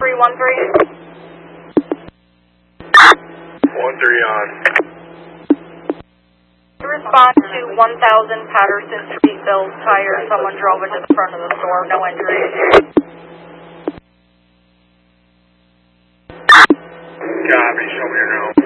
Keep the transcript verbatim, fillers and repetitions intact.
three one three. one three on. Respond to one thousand Patterson Street, Bill's Tire. Someone drove into the front of the store, no injuries. Copy, show me your note.